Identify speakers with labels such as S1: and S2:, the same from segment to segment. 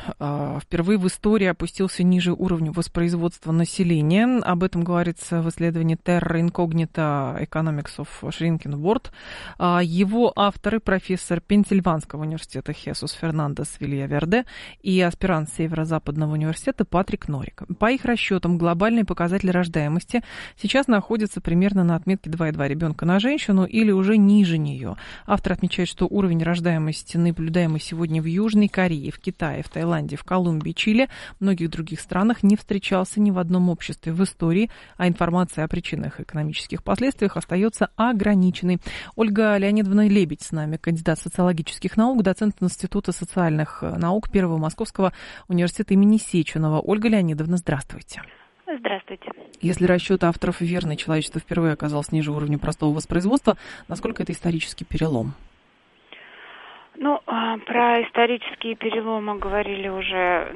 S1: впервые в истории опустился ниже уровня воспроизводства населения. Об этом говорится в исследовании Terra Incognita Economics of Shrinking World. Его авторы — профессор Пенсильванского университета Хесус Фернандес Вильяверде и аспирант Северо-Западного университета Патрик Норик. По их расчетам, глобальный показатель рождаемости сейчас находится примерно на отметке 2,2 ребенка на женщину или уже ниже нее. Автор отмечает, что уровень рождаемости, наблюдаемый сегодня в Южной Корее, в Китае, в Таиланде, в Колумбии, Чили, многих других странах, не встречался ни в одном обществе в истории, а информация о причинах и экономических последствиях остается ограниченной. Ольга Леонидовна Лебедь с нами, кандидат социологических наук, доцент Института социальных наук Первого Московского университета имени Сеченова. Ольга Леонидовна, здравствуйте.
S2: Здравствуйте.
S1: Если расчеты авторов верны, человечество впервые оказалось ниже уровня простого воспроизводства, насколько это исторический перелом?
S2: Про исторические переломы говорили уже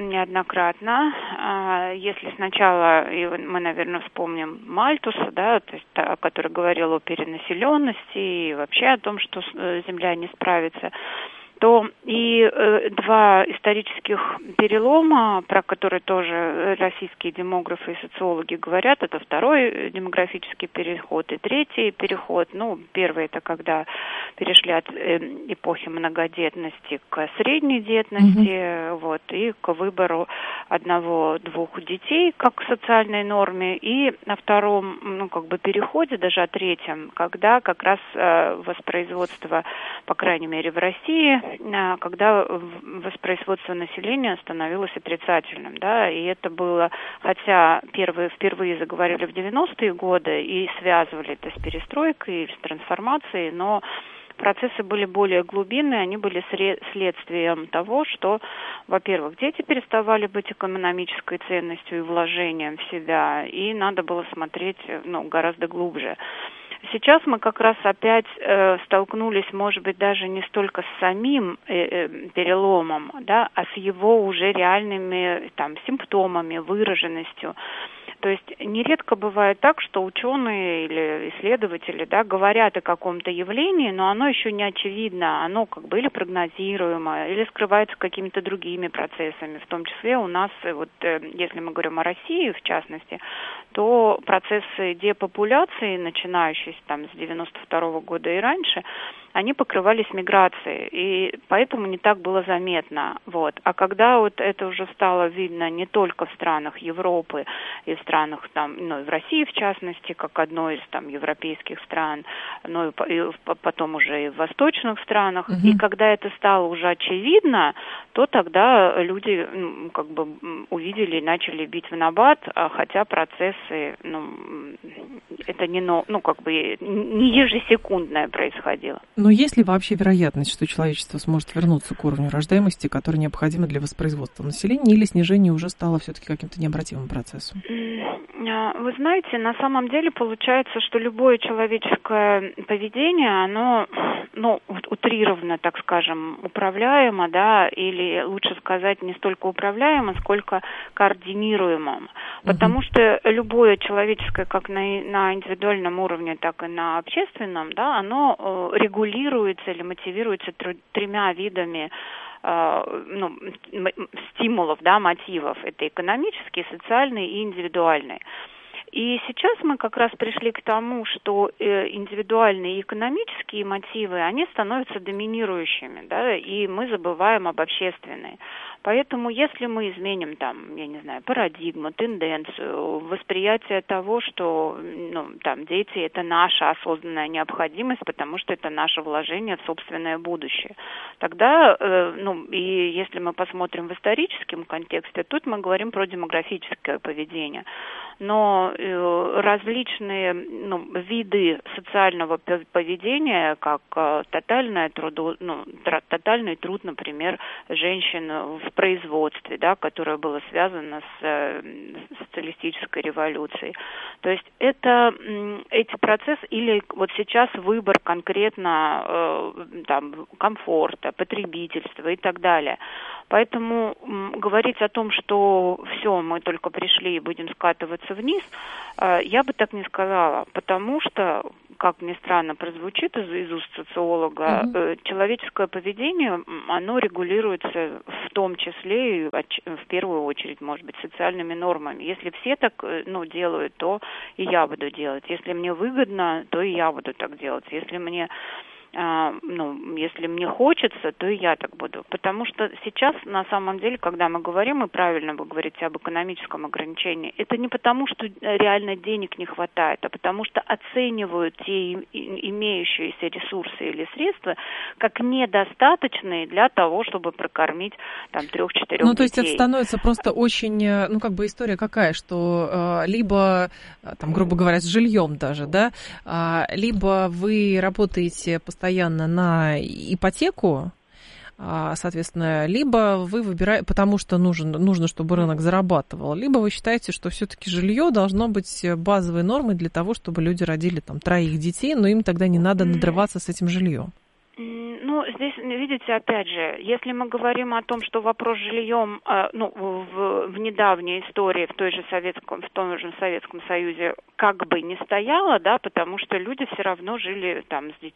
S2: неоднократно. Если сначала, мы, наверное, вспомним Мальтуса, да, то есть, который говорил о перенаселенности и вообще о том, что Земля не справится, то и два исторических перелома, про которые тоже российские демографы и социологи говорят, это второй демографический переход и третий переход. Первый — это когда перешли от эпохи многодетности к средней детности, и к выбору одного-двух детей как к социальной норме. И на втором, переходе, даже о третьем, когда как раз воспроизводство, по крайней мере в России, когда воспроизводство населения становилось отрицательным, да, и это было, хотя впервые заговорили в 90-е годы и связывали это с перестройкой, с трансформацией, но процессы были более глубинные, они были следствием того, что, во-первых, дети переставали быть экономической ценностью и вложением в себя, и надо было смотреть, гораздо глубже. Сейчас мы как раз опять столкнулись, может быть, даже не столько с самим переломом, да, а с его уже реальными симптомами, выраженностью. То есть нередко бывает так, что ученые или исследователи, да, говорят о каком-то явлении, но оно еще не очевидно, оно или прогнозируемо, или скрывается какими-то другими процессами. В том числе у нас, если мы говорим о России, в частности, то процессы депопуляции, начинающиеся с 92 года и раньше, они покрывались миграцией, и поэтому не так было заметно. А когда это уже стало видно не только в странах Европы и в странах, и в России, в частности, как одной из европейских стран, но и потом уже и в восточных странах, и когда это стало уже очевидно, то тогда люди увидели и начали бить в набат, хотя процессы, это не ежесекундное происходило.
S1: Но есть ли вообще вероятность, что человечество сможет вернуться к уровню рождаемости, который необходим для воспроизводства населения, или снижение уже стало все-таки каким-то необратимым процессом?
S2: Вы знаете, на самом деле получается, что любое человеческое поведение, оно, утрированно, так скажем, управляемо, да, или лучше сказать, не столько управляемо, сколько координируемо. Потому что любое человеческое, как на индивидуальном уровне, так и на общественном, да, оно регулируется или мотивируется тремя видами стимулов, да, мотивов. Это экономический, социальный и индивидуальный. И сейчас мы как раз пришли к тому, что индивидуальные и экономические мотивы, они становятся доминирующими, да, и мы забываем об общественной. Поэтому если мы изменим парадигму, тенденцию, восприятие того, что дети — это наша осознанная необходимость, потому что это наше вложение в собственное будущее, тогда, и если мы посмотрим в историческом контексте, тут мы говорим про демографическое поведение. Но различные виды социального поведения, как тотальный труд, например, женщин в производстве, да, которое было связано с социалистической революцией. То есть эти процессы, или сейчас выбор конкретно комфорта, потребительства и так далее. Поэтому говорить о том, что все, мы только пришли и будем скатываться вниз, я бы так не сказала, потому что, как ни странно прозвучит из уст социолога, человеческое поведение, оно регулируется в том числе и в первую очередь, может быть, социальными нормами. Если все так, делают, то и я буду делать. Если мне выгодно, то и я буду так делать. Если мне хочется, то и я так буду. Потому что сейчас, на самом деле, когда мы говорим, и правильно вы говорите об экономическом ограничении, это не потому, что реально денег не хватает, а потому что оценивают те имеющиеся ресурсы или средства как недостаточные для того, чтобы прокормить 3-4 детей.
S1: То есть это становится просто очень, история какая, что либо, грубо говоря, с жильем даже, да, либо вы работаете постоянно на ипотеку, соответственно, либо вы выбираете, потому что нужно, чтобы рынок зарабатывал, либо вы считаете, что все-таки жилье должно быть базовой нормой для того, чтобы люди родили 3 детей, но им тогда не надо надрываться с этим жильем.
S2: Здесь, видите, опять же, если мы говорим о том, что вопрос с жильем, в недавней истории в том же Советском Союзе как бы не стояло, да, потому что люди все равно жили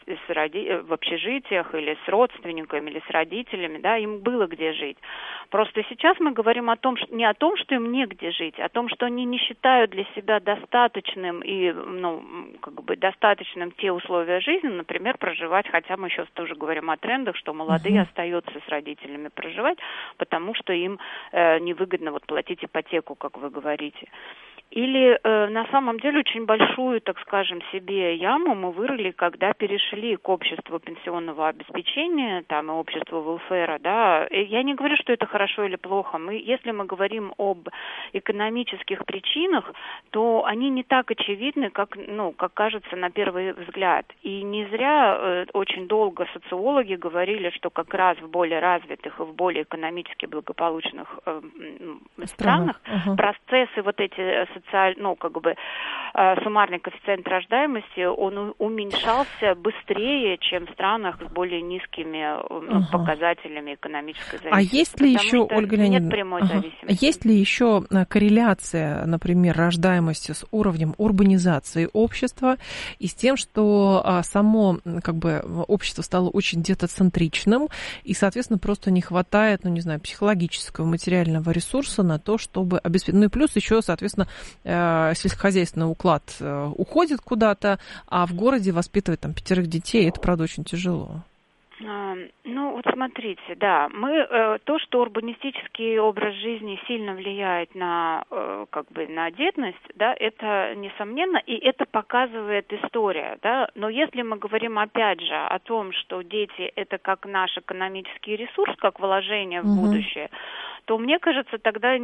S2: в общежитиях или с родственниками, или с родителями, да, им было где жить. Просто сейчас мы говорим не о том, что им негде жить, а о том, что они не считают для себя достаточным и, достаточным те условия жизни, например, проживать, хотя мы сейчас тоже говорим о трендах, что молодые остаются с родителями проживать, потому что им невыгодно платить ипотеку, как вы говорите. Или на самом деле очень большую, так скажем, себе яму мы вырыли, когда перешли к обществу пенсионного обеспечения, и обществу welfare, да. И я не говорю, что это хорошо или плохо. Если мы говорим об экономических причинах, то они не так очевидны, как кажется на первый взгляд. И не зря очень долго социологи говорили, что как раз в более развитых и в более экономически благополучных странах процессы эти суммарный коэффициент рождаемости, он уменьшался быстрее, чем в странах с более низкими показателями экономической зависимости.
S1: А есть ли еще, Ольга Леонидовна,
S2: нет прямой зависимости.
S1: Есть ли еще корреляция, например, рождаемости с уровнем урбанизации общества и с тем, что само общество стало очень детоцентричным и, соответственно, просто не хватает, психологического, материального ресурса на то, чтобы обеспечить. И плюс еще, соответственно, сельскохозяйственный уклад уходит куда-то, а в городе воспитывать 5 детей, это, правда, очень тяжело.
S2: Смотрите, да, то, что урбанистический образ жизни сильно влияет на детность, да, это несомненно, и это показывает история, да, но если мы говорим опять же о том, что дети это как наш экономический ресурс, как вложение в будущее, то, мне кажется, тогда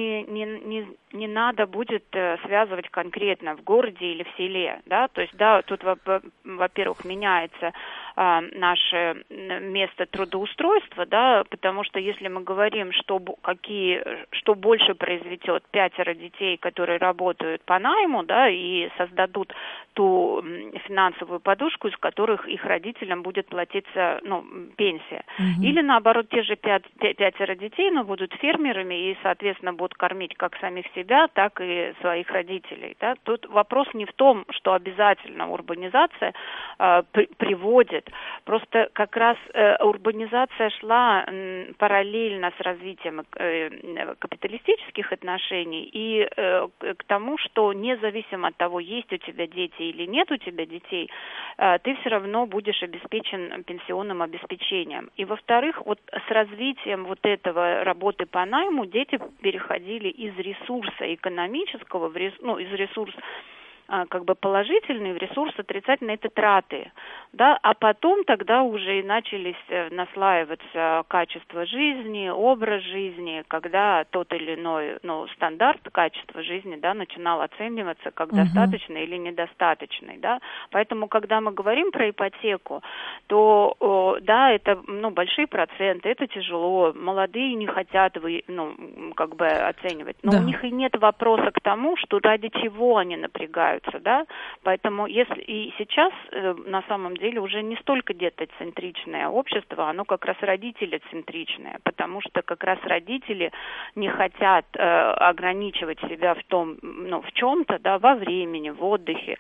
S2: не надо будет связывать конкретно в городе или в селе, да, то есть, да, тут, во-первых, меняется наше место трудоустройства, да, потому что если мы говорим, что больше произведет 5 детей, которые работают по найму, да, и создадут ту финансовую подушку, из которых их родителям будет платиться, пенсия. Или наоборот, те же 5 детей, но будут фермерами и, соответственно, будут кормить как самих себя, так и своих родителей. Да. Тут вопрос не в том, что обязательно урбанизация приводит. Просто как раз урбанизация шла параллельно с развитием капиталистических отношений и к тому, что независимо от того, есть у тебя дети или нет у тебя детей, ты все равно будешь обеспечен пенсионным обеспечением. И во-вторых, с развитием этого работы по найму дети переходили из ресурса экономического, из ресурса положительный, в ресурс отрицательный, это траты, да, а потом тогда уже и начались наслаиваться качество жизни, образ жизни, когда тот или иной, стандарт качества жизни, да, начинал оцениваться как достаточный или недостаточный, да, поэтому, когда мы говорим про ипотеку, то, да, это, большие проценты, это тяжело, молодые не хотят, оценивать, но у них и нет вопроса к тому, что ради чего они напрягают, да, поэтому если и сейчас на самом деле уже не столько детоцентричное общество, оно как раз родителецентричное, потому что как раз родители не хотят ограничивать себя в том, в чем-то, да, во времени, в отдыхе,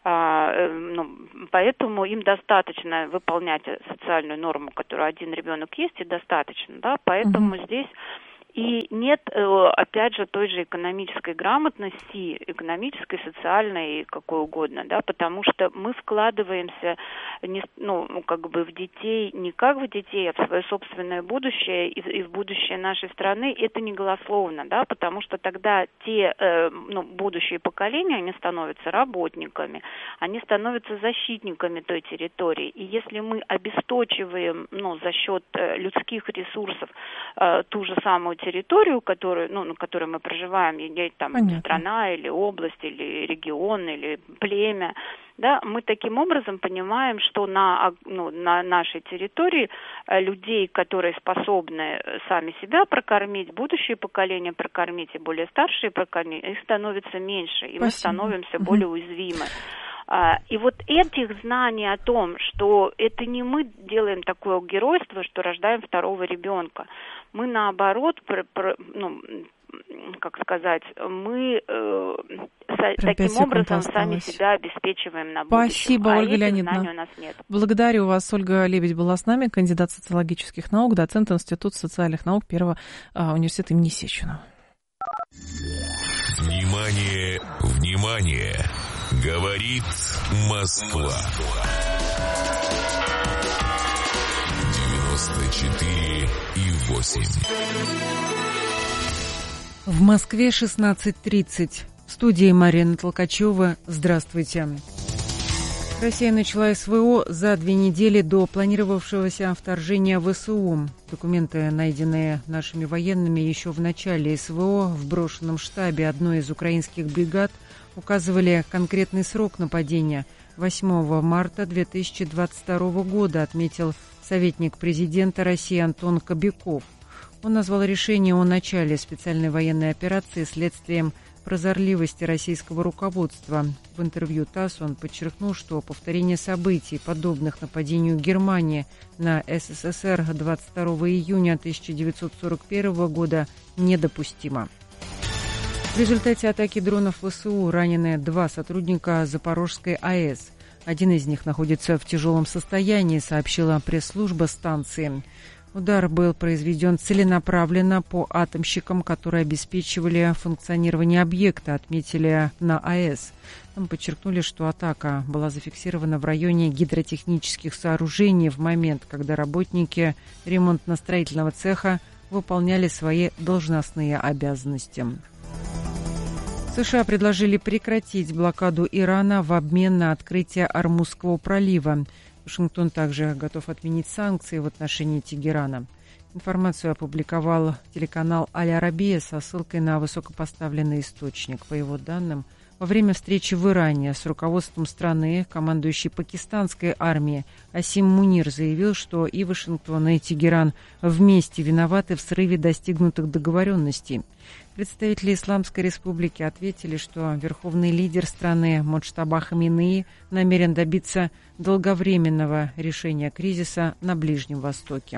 S2: Поэтому им достаточно выполнять социальную норму, которую один ребенок есть, и достаточно, да, поэтому здесь и нет, опять же, той же экономической грамотности, экономической, социальной, какой угодно, да, потому что мы вкладываемся, в детей, не как в детей, а в свое собственное будущее и в будущее нашей страны. Это не голословно, да, потому что тогда те, будущие поколения, они становятся работниками, они становятся защитниками той территории. И если мы обесточиваем, за счет людских ресурсов ту же самую территорию, на которой мы проживаем, страна или область, или регион, или племя, да, мы таким образом понимаем, что на нашей территории людей, которые способны сами себя прокормить, будущее поколение прокормить и более старшие прокормить, их становится меньше, и мы становимся более уязвимы. И вот этих знаний о том, что это не мы делаем такое геройство, что рождаем второго ребенка, мы наоборот, мы таким образом сами себя обеспечиваем на будущее.
S1: Спасибо, Ольга Леонидовна.
S2: Знаний у нас нет.
S1: Благодарю вас. Ольга Лебедь была с нами, кандидат социологических наук, доцент Института социальных наук Первого университета имени Сеченова.
S3: Внимание, внимание! Говорит Москва. 94,8.
S4: В Москве 16:30. В студии Марина Толкачева. Здравствуйте. Россия начала СВО за 2 недели до планировавшегося вторжения ВСУ. Документы, найденные нашими военными еще в начале СВО в брошенном штабе одной из украинских бригад, указывали конкретный срок нападения – 8 марта 2022 года, отметил советник президента России Антон Кобяков. Он назвал решение о начале специальной военной операции следствием прозорливости российского руководства. В интервью ТАСС он подчеркнул, что повторение событий, подобных нападению Германии на СССР 22 июня 1941 года, недопустимо. В результате атаки дронов ВСУ ранены 2 сотрудника Запорожской АЭС. Один из них находится в тяжелом состоянии, сообщила пресс-служба станции. Удар был произведен целенаправленно по атомщикам, которые обеспечивали функционирование объекта, отметили на АЭС. Там подчеркнули, что атака была зафиксирована в районе гидротехнических сооружений в момент, когда работники ремонтно-строительного цеха выполняли свои должностные обязанности. США предложили прекратить блокаду Ирана в обмен на открытие Ормузского пролива. Вашингтон также готов отменить санкции в отношении Тегерана. Информацию опубликовал телеканал «Аль-Арабия» со ссылкой на высокопоставленный источник. По его данным, во время встречи в Иране с руководством страны командующий пакистанской армией Асим Мунир заявил, что и Вашингтон, и Тегеран вместе виноваты в срыве достигнутых договоренностей. Представители Исламской Республики ответили, что верховный лидер страны Муджтаба Хаминеи намерен добиться долговременного решения кризиса на Ближнем Востоке.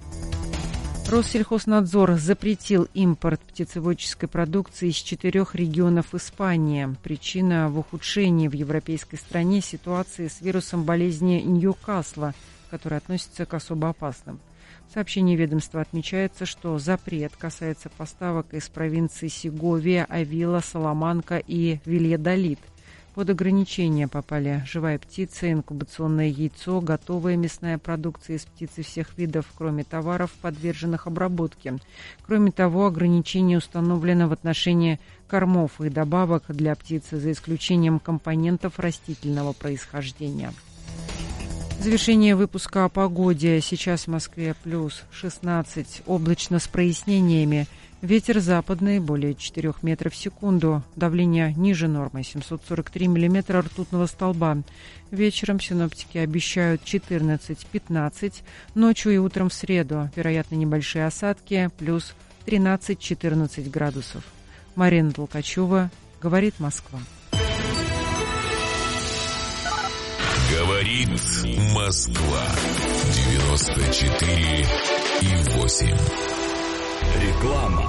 S4: Россельхознадзор запретил импорт птицеводческой продукции из 4 регионов Испании. Причина в ухудшении в европейской стране ситуации с вирусом болезни Ньюкасла, который относится к особо опасным. В сообщении ведомства отмечается, что запрет касается поставок из провинций Сеговия, Авила, Саламанка и Вильядолид. Под ограничения попали живая птица, инкубационное яйцо, готовая мясная продукция из птицы всех видов, кроме товаров, подверженных обработке. Кроме того, ограничение установлено в отношении кормов и добавок для птицы, за исключением компонентов растительного происхождения. Завершение выпуска о погоде. Сейчас в Москве плюс 16, облачно с прояснениями. Ветер западный, более 4 метров в секунду. Давление ниже нормы, 743 миллиметра ртутного столба. Вечером синоптики обещают 14-15. Ночью и утром в среду вероятно небольшие осадки, плюс 13-14 градусов. Марина Толкачева, говорит Москва.
S3: Говорит Москва. 94,8.
S5: Реклама.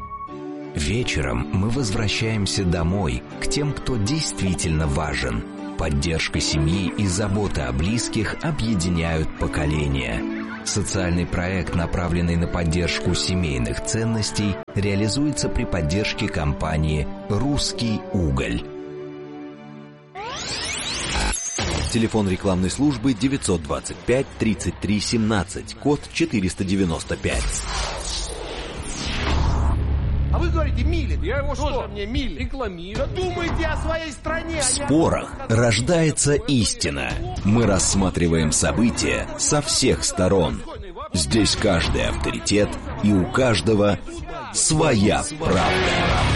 S5: Вечером мы возвращаемся домой, к тем, кто действительно важен.
S6: поддержка семьи и забота о близких объединяют поколения. Социальный проект, направленный на поддержку семейных ценностей, реализуется при поддержке компании «Русский уголь». Телефон рекламной службы 925 33 17, код 495.
S7: А вы говорите, Милин. Я его что мне, Милин? Рекламирую. Думайте о своей стране.
S6: В спорах рождается истина. Мы рассматриваем события со всех сторон. Здесь каждый авторитет, и у каждого своя правда.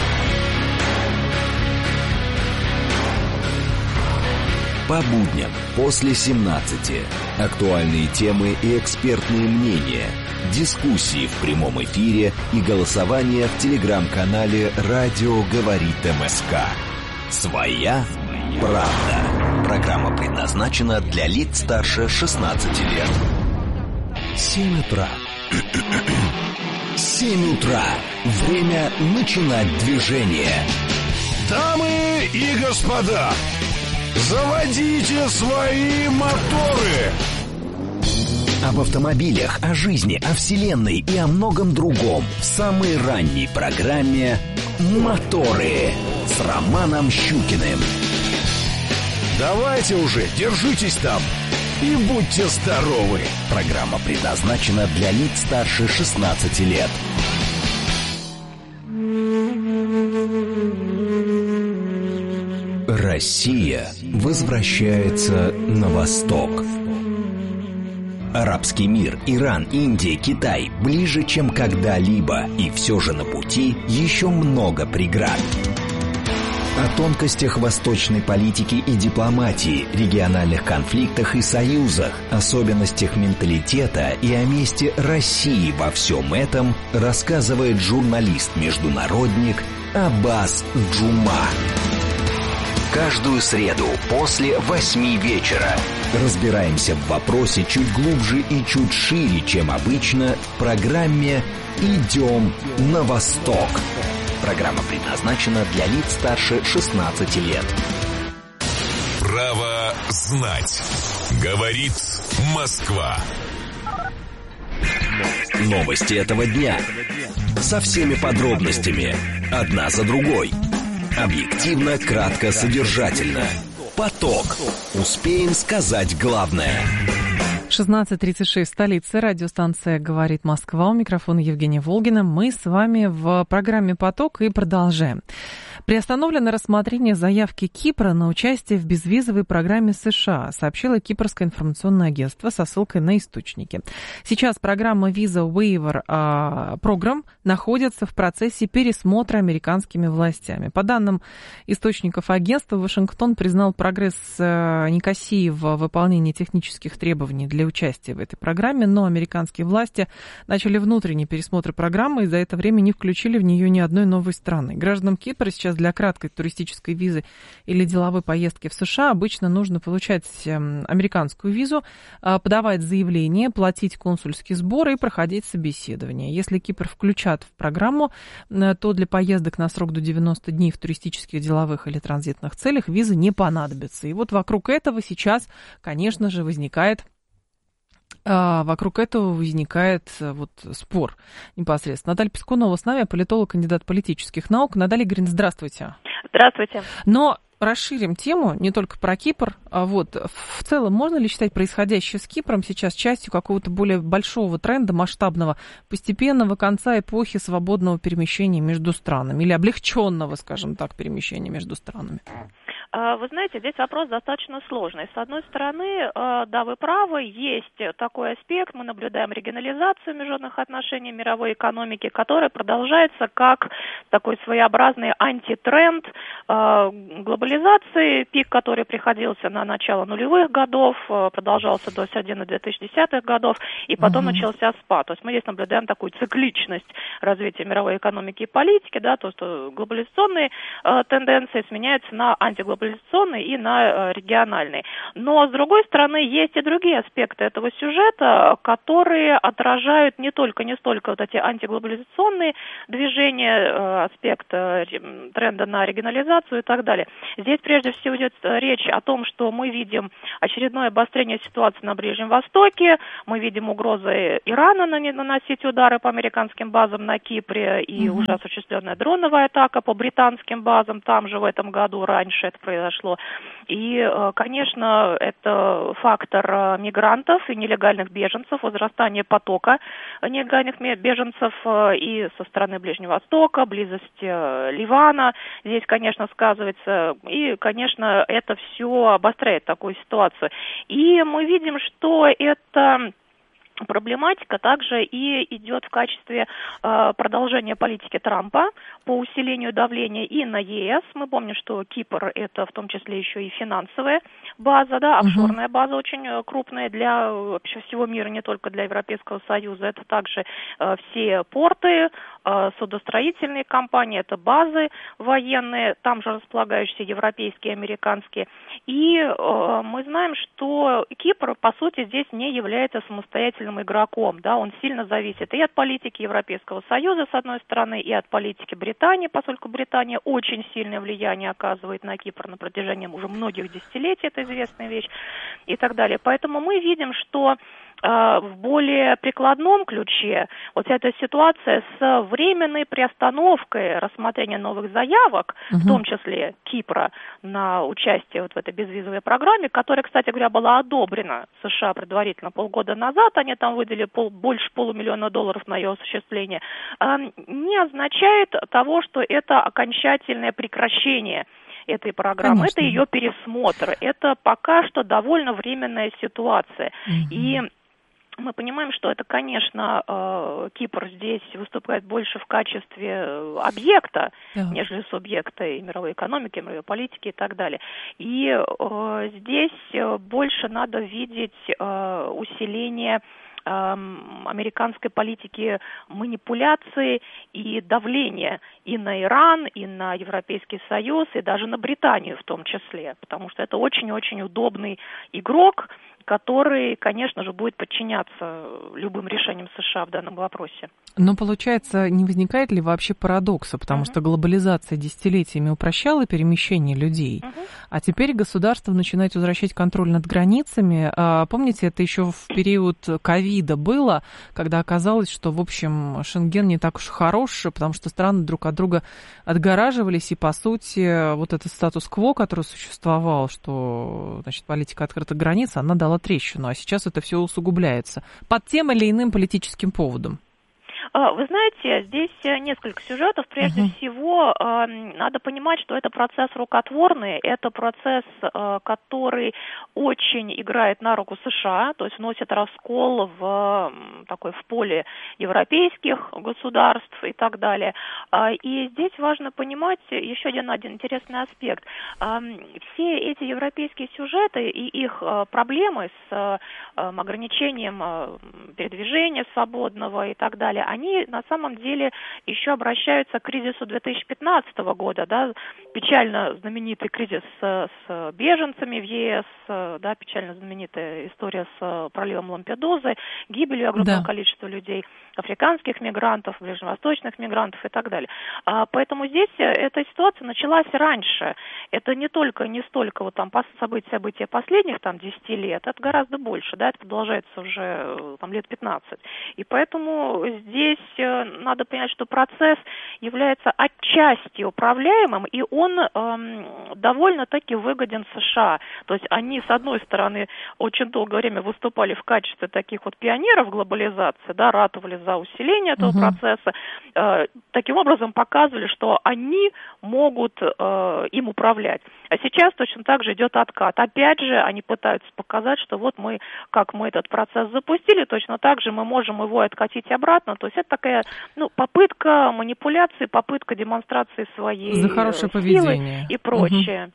S6: По будням после 17. Актуальные темы и экспертные мнения. Дискуссии в прямом эфире и голосование в телеграм-канале «Радио говорит МСК». Своя правда. Программа предназначена для лиц старше 16 лет. 7 утра. 7 утра. Время начинать движение.
S5: Дамы и господа, заводите свои моторы!
S6: Об автомобилях, о жизни, о вселенной и о многом другом в самой ранней программе «Моторы» с Романом Щукиным.
S5: Давайте уже, держитесь там и будьте здоровы.
S6: Программа предназначена для лиц старше 16 лет. Россия возвращается на восток. Арабский мир, Иран, Индия, Китай ближе, чем когда-либо, и все же на пути еще много преград. О тонкостях восточной политики и дипломатии, региональных конфликтах и союзах, особенностях менталитета и о месте России во всем этом рассказывает журналист-международник Аббас Джума. Каждую среду после 8 вечера разбираемся в вопросе чуть глубже и чуть шире, чем обычно, в программе «Идем на восток». Программа предназначена для лиц старше 16 лет.
S3: Право знать. Говорит Москва.
S6: Новости этого дня. Со всеми подробностями. Одна за другой. Объективно, кратко, содержательно. Поток. Успеем сказать главное.
S1: 16:36 в столице. Радиостанция «Говорит Москва». У микрофона Евгения Волгина. Мы с вами в программе «Поток» и продолжаем. Приостановлено рассмотрение заявки Кипра на участие в безвизовой программе США, сообщило Кипрское информационное агентство со ссылкой на источники. Сейчас программа Visa Waiver Program находится в процессе пересмотра американскими властями. По данным источников агентства, Вашингтон признал прогресс Никосии в выполнении технических требований для участия в этой программе, но американские власти начали внутренний пересмотр программы и за это время не включили в нее ни одной новой страны. Гражданам Кипра сейчас для краткой туристической визы или деловой поездки в США обычно нужно получать американскую визу, подавать заявление, платить консульские сборы и проходить собеседование. Если Кипр включат в программу, то для поездок на срок до 90 дней в туристических, деловых или транзитных целях визы не понадобится. И вот вокруг этого сейчас, конечно же, возникает вот спор непосредственно. Наталья Пискунова с нами, политолог, кандидат политических наук. Наталья Игоревна, здравствуйте.
S2: Здравствуйте.
S1: Но расширим тему не только про Кипр. Вот в целом, можно ли считать происходящее с Кипром сейчас частью какого-то более большого тренда, масштабного, постепенного конца эпохи свободного перемещения между странами или облегченного, скажем так, перемещения между странами?
S2: Вы знаете, здесь вопрос достаточно сложный. С одной стороны, да, вы правы, есть такой аспект, мы наблюдаем регионализацию международных отношений мировой экономики, которая продолжается как такой своеобразный антитренд глобализации, пик, который приходился на начало нулевых годов, продолжался до середины 2010-х годов, и потом начался спад. То есть мы здесь наблюдаем такую цикличность развития мировой экономики и политики, да, то есть глобализационные тенденции сменяются на антиглобализационные
S8: антиглобализационный и на региональный. Но, с другой стороны, есть и другие аспекты этого сюжета, которые отражают не столько вот эти антиглобализационные движения, аспект тренда на регионализацию и так далее. Здесь прежде всего идет речь о том, что мы видим очередное обострение ситуации на Ближнем Востоке, мы видим угрозы Ирана наносить удары по американским базам на Кипре и уже осуществленная дроновая атака по британским базам, там же в этом году раньше это произошло. И, конечно, это фактор мигрантов и нелегальных беженцев, возрастание потока нелегальных беженцев и со стороны Ближнего Востока, близость Ливана. Здесь, конечно, сказывается, и, конечно, это все обостряет такую ситуацию. И мы видим, что это проблематика также и идет в качестве продолжения политики Трампа по усилению давления и на ЕС. Мы помним, что Кипр – это в том числе еще и финансовая база, да, офшорная база очень крупная для вообще всего мира, не только для Европейского Союза. Это также все порты, судостроительные компании, это базы военные, там же располагающиеся европейские, американские. И мы знаем, что Кипр, по сути, здесь не является самостоятельным игроком, да, он сильно зависит и от политики Европейского Союза, с одной стороны, и от политики Британии, поскольку Британия очень сильное влияние оказывает на Кипр на протяжении уже многих десятилетий, это известная вещь, и так далее. Поэтому мы видим, что в более прикладном ключе вот эта ситуация с временной приостановкой рассмотрения новых заявок, в том числе Кипра, на участие вот в этой безвизовой программе, которая, кстати говоря, была одобрена США предварительно полгода назад, они там выделили больше $500 000 на ее осуществление, не означает того, что это окончательное прекращение этой программы. Конечно. Это ее пересмотр. Это пока что довольно временная ситуация. И мы понимаем, что это, конечно, Кипр здесь выступает больше в качестве объекта, нежели субъекта и мировой экономики, мировой политики и так далее. И здесь больше надо видеть усиление американской политики манипуляции и давления и на Иран, и на Европейский Союз, и даже на Британию в том числе, потому что это очень-очень удобный игрок, который, конечно же, будет подчиняться любым решениям США в данном вопросе.
S1: Но, получается, не возникает ли вообще парадокса, потому что глобализация десятилетиями упрощала перемещение людей, а теперь государство начинает возвращать контроль над границами. Помните, это еще в период ковида было, когда оказалось, что, в общем, Шенген не так уж хорош, потому что страны друг от друга отгораживались, и, по сути, вот этот статус-кво, который существовал, что, значит, политика открытых границ, она дала трещину, а сейчас это все усугубляется под тем или иным политическим поводом.
S8: Вы знаете, здесь несколько сюжетов. Прежде всего, надо понимать, что это процесс рукотворный, это процесс, который очень играет на руку США, то есть вносит раскол в поле европейских государств и так далее. И здесь важно понимать еще один интересный аспект. Все эти европейские сюжеты и их проблемы с ограничением передвижения свободного и так далее, они на самом деле еще обращаются к кризису 2015 года, да, печально знаменитый кризис с беженцами в ЕС, да, печально знаменитая история с проливом Лампедузы, гибелью огромного количества людей, африканских мигрантов, ближневосточных мигрантов и так далее. Поэтому здесь эта ситуация началась раньше. Это не столько вот там события последних 10 лет, это гораздо больше, да, это продолжается уже лет 15. И поэтому здесь надо понять, что процесс является отчасти управляемым, и он довольно-таки выгоден США. То есть они, с одной стороны, очень долгое время выступали в качестве таких вот пионеров глобализации, да, ратовали за усиление этого процесса, таким образом показывали, что они могут им управлять. А сейчас точно так же идет откат. Опять же, они пытаются показать, что вот мы этот процесс запустили, точно так же мы можем его откатить обратно. То есть это такая попытка манипуляции, попытка демонстрации своей
S1: за хорошее
S8: силы
S1: поведение
S8: и прочее.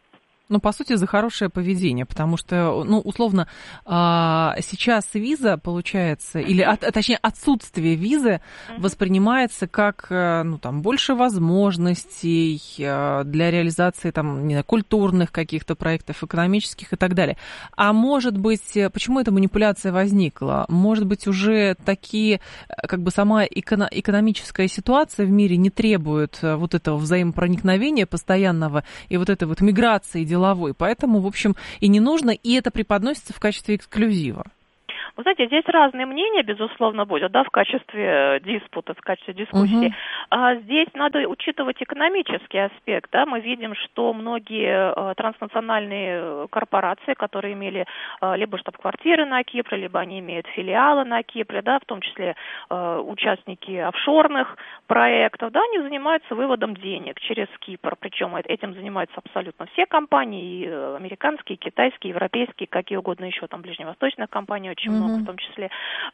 S1: Ну, по сути, за хорошее поведение, потому что, ну, условно, сейчас виза получается, или, точнее, отсутствие визы воспринимается как, ну, там, больше возможностей для реализации, там, не знаю, культурных каких-то проектов, экономических и так далее. А может быть, почему эта манипуляция возникла? Может быть, уже такие, как бы, сама экономическая ситуация в мире не требует вот этого взаимопроникновения постоянного и вот этой вот миграции деловой, поэтому, в общем, и не нужно, и это преподносится в качестве эксклюзива.
S8: Вы знаете, здесь разные мнения, безусловно, будут, да, в качестве диспута, в качестве дискуссии. Здесь надо учитывать экономический аспект, да, мы видим, что многие транснациональные корпорации, которые имели либо штаб-квартиры на Кипре, либо они имеют филиалы на Кипре, да, в том числе участники офшорных проектов, да, они занимаются выводом денег через Кипр, причем этим занимаются абсолютно все компании, и американские, и китайские, европейские, какие угодно еще, там, ближневосточные компании очень много в том числе.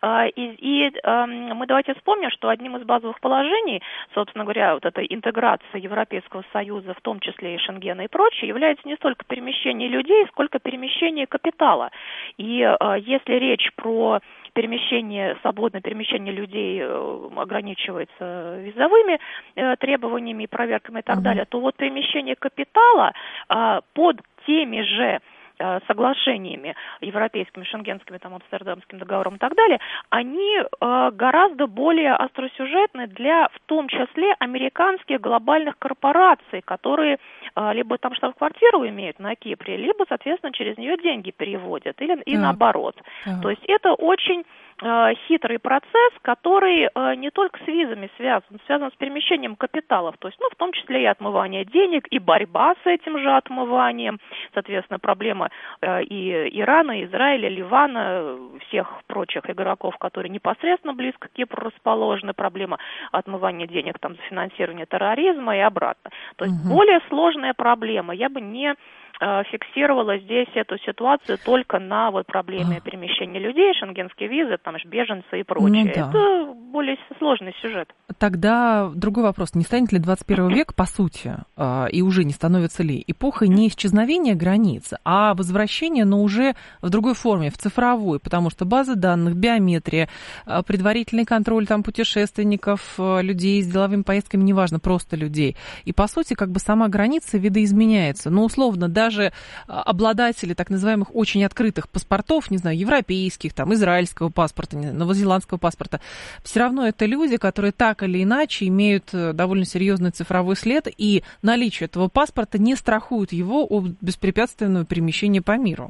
S8: Мы давайте вспомним, что одним из базовых положений, собственно говоря, вот этой интеграции Европейского Союза, в том числе и Шенгена и прочее, является не столько перемещение людей, сколько перемещение капитала. И если речь про свободное перемещение людей ограничивается визовыми требованиями и проверками и так далее, то вот перемещение капитала под теми же соглашениями европейскими, шенгенскими, там, Амстердамским договором и так далее, они гораздо более остросюжетны для, в том числе, американских глобальных корпораций, которые либо там штаб-квартиру имеют на Кипре, либо, соответственно, через нее деньги переводят, и наоборот. То есть это очень хитрый процесс, который не только с визами связан с перемещением капиталов, то есть, ну, в том числе и отмывание денег, и борьба с этим же отмыванием, соответственно, проблема и Ирана, Израиля, Ливана, всех прочих игроков, которые непосредственно близко к Кипру расположены, проблема отмывания денег там за финансирование терроризма и обратно. То есть более сложная проблема. Я бы не фиксировала здесь эту ситуацию только на вот проблеме перемещения людей, шенгенские визы, там же беженцы и прочее.
S1: Ну, да.
S8: Это более сложный сюжет.
S1: Тогда другой вопрос. Не станет ли 21 век, по сути, и уже не становится ли, эпохой не исчезновения границ, а возвращения, но уже в другой форме, в цифровой, потому что базы данных, биометрия, предварительный контроль там путешественников, людей с деловыми поездками, неважно, просто людей. И, по сути, как бы сама граница видоизменяется. Но, условно, даже обладатели так называемых очень открытых паспортов, не знаю, европейских, там, израильского паспорта, новозеландского паспорта, все равно это люди, которые так или иначе имеют довольно серьезный цифровой след, и наличие этого паспорта не страхует его от беспрепятственного перемещения по миру.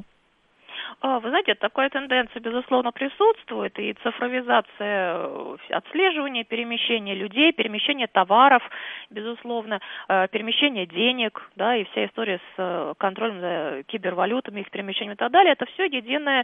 S8: Вы знаете, такая тенденция, безусловно, присутствует, и цифровизация отслеживания перемещения людей, перемещения товаров, безусловно, перемещение денег, да, и вся история с контролем за кибервалютами, их перемещением и так далее, это все единое